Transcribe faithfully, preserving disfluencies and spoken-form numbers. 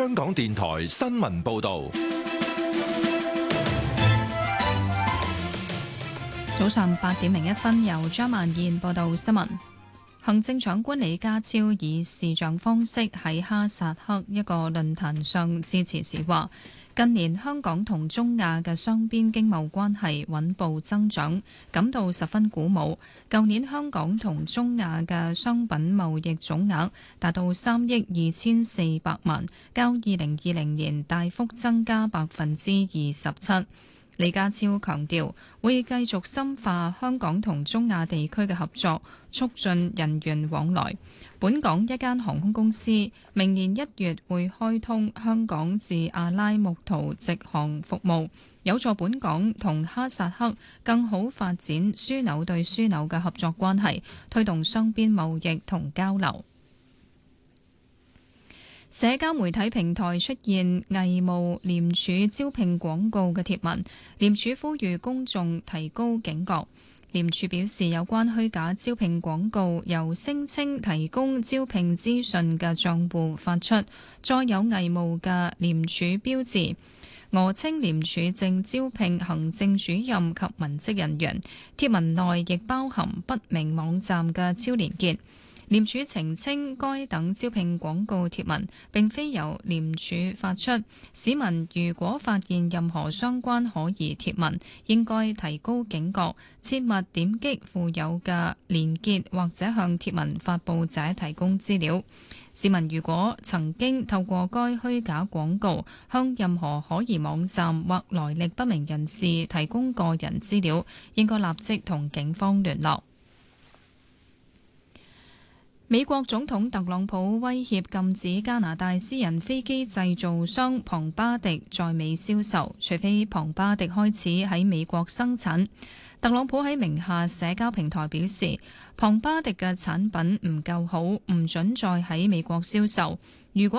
香港電台新聞報道。 早上八點零一分，由張曼燕報道新聞。行政長官李家超以視像方式喺哈薩克一個論壇上致辭時話，近年香港同中亞嘅雙邊經貿關係穩步增長，感到十分鼓舞。舊年香港同中亞嘅商品貿易總額達到三億二千四百萬，較二零二零年大幅增加百分之二十七。李家超強調，會繼續深化香港同中亞地區嘅合作，促進人員往來。本港一間航空公司明年一月會開通香港至阿拉木圖直航服務，有助本港同哈薩克更好發展樞紐對樞紐嘅合作關係，推動雙邊貿易同交流。社交媒體平台出現偽冒廉署招聘廣告嘅貼文，廉署呼籲公眾提高警覺。廉署表示，有關虛假招聘廣告由聲稱提供招聘資訊嘅賬戶發出，再有偽冒嘅廉署標誌，訛稱廉署正招聘行政主任及文職人員。貼文內亦包含不明網站嘅超連結。廉署澄清，該等招聘廣告貼文並非由廉署發出。市民如果發現任何相關可疑貼文，應該提高警覺，切勿點擊附有嘅連結或者向貼文發布者提供資料。市民如果曾經透過該虛假廣告向任何可疑網站或來歷不明人士提供個人資料，應該立即同警方聯絡。美國總統特朗普威脅禁止加拿大私人飛機製造商龐巴迪在美銷售，除非龐巴迪開始喺美國生產。特朗普喺名下社交平台表示，龐巴迪嘅產品唔夠好，唔准再喺美國銷售。如果